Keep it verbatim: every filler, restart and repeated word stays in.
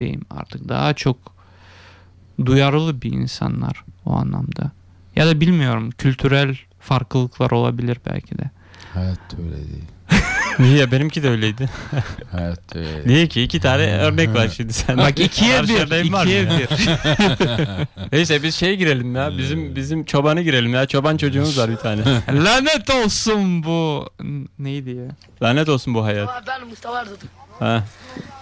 diyeyim artık daha çok duyarlı bir insanlar o anlamda. Ya da bilmiyorum, kültürel farklılıklar olabilir belki de. Hayat öyle değil. Niye? Benimki de öyleydi. Hayat öyle değil. Niye ki? İki tane örnek var şimdi sen. Bak ikiye bir, Karşı var ikiye mı? bir. Neyse biz şeye girelim ya. Bizim bizim çobana girelim ya. Çoban çocuğumuz var bir tane. Lanet olsun bu. Neydi ya? Lanet olsun bu hayat. Ben Mustafa Arda. Ha.